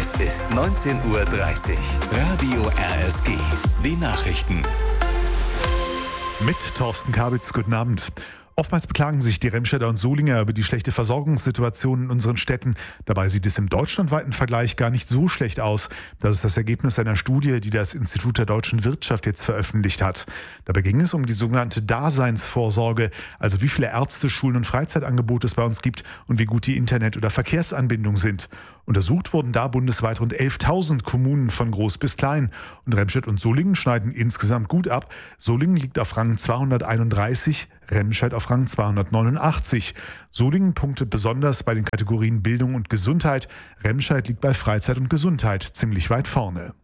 Es ist 19:30 Uhr. Radio RSG. Die Nachrichten. Mit Thorsten Kabitz, guten Abend. Oftmals beklagen sich die Remscheider und Solinger über die schlechte Versorgungssituation in unseren Städten. Dabei sieht es im deutschlandweiten Vergleich gar nicht so schlecht aus. Das ist das Ergebnis einer Studie, die das Institut der deutschen Wirtschaft jetzt veröffentlicht hat. Dabei ging es um die sogenannte Daseinsvorsorge, also wie viele Ärzte, Schulen und Freizeitangebote es bei uns gibt und wie gut die Internet- oder Verkehrsanbindungen sind. Untersucht wurden da bundesweit rund 11.000 Kommunen von groß bis klein. Und Remscheid und Solingen schneiden insgesamt gut ab. Solingen liegt auf Rang 231, Remscheid auf Rang 289. Solingen punktet besonders bei den Kategorien Bildung und Gesundheit. Remscheid liegt bei Freizeit und Gesundheit ziemlich weit vorne.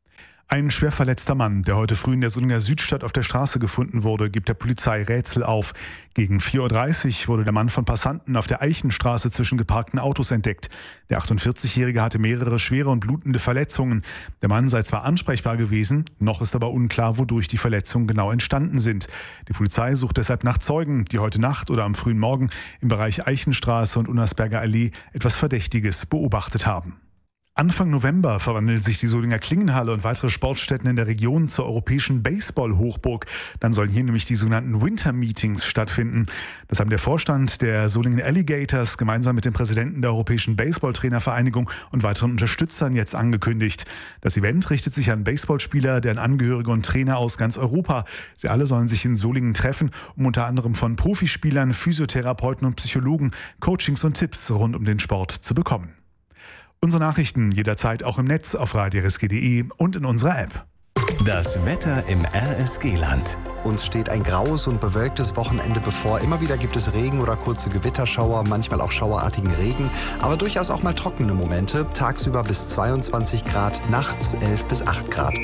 Ein schwer verletzter Mann, der heute früh in der Solinger Südstadt auf der Straße gefunden wurde, gibt der Polizei Rätsel auf. Gegen 4:30 Uhr wurde der Mann von Passanten auf der Eichenstraße zwischen geparkten Autos entdeckt. Der 48-Jährige hatte mehrere schwere und blutende Verletzungen. Der Mann sei zwar ansprechbar gewesen, noch ist aber unklar, wodurch die Verletzungen genau entstanden sind. Die Polizei sucht deshalb nach Zeugen, die heute Nacht oder am frühen Morgen im Bereich Eichenstraße und Unnersberger Allee etwas Verdächtiges beobachtet haben. Anfang November verwandelt sich die Solinger Klingenhalle und weitere Sportstätten in der Region zur europäischen Baseball-Hochburg. Dann sollen hier nämlich die sogenannten Winter-Meetings stattfinden. Das haben der Vorstand der Solingen Alligators gemeinsam mit dem Präsidenten der Europäischen Baseball-Trainervereinigung und weiteren Unterstützern jetzt angekündigt. Das Event richtet sich an Baseballspieler, deren Angehörige und Trainer aus ganz Europa. Sie alle sollen sich in Solingen treffen, um unter anderem von Profispielern, Physiotherapeuten und Psychologen Coachings und Tipps rund um den Sport zu bekommen. Unsere Nachrichten jederzeit auch im Netz auf radiorsg.de und in unserer App. Das Wetter im RSG-Land. Uns steht ein graues und bewölktes Wochenende bevor. Immer wieder gibt es Regen oder kurze Gewitterschauer, manchmal auch schauerartigen Regen, aber durchaus auch mal trockene Momente. Tagsüber bis 22 Grad, nachts 11 bis 8 Grad.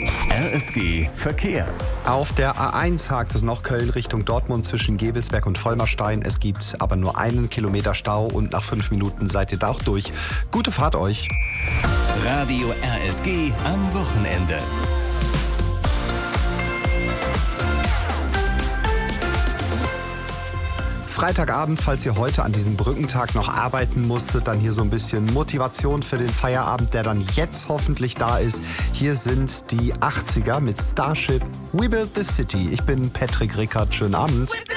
RSG Verkehr. Auf der A1 hakt es noch Köln Richtung Dortmund zwischen Gevelsberg und Vollmerstein. Es gibt aber nur 1 Kilometer Stau und nach 5 Minuten seid ihr da auch durch. Gute Fahrt euch. Radio RSG am Wochenende. Freitagabend, falls ihr heute an diesem Brückentag noch arbeiten musstet, dann hier so ein bisschen Motivation für den Feierabend, der dann jetzt hoffentlich da ist. Hier sind die 80er mit Starship We Built the City. Ich bin Patrick Rickert. Schönen Abend.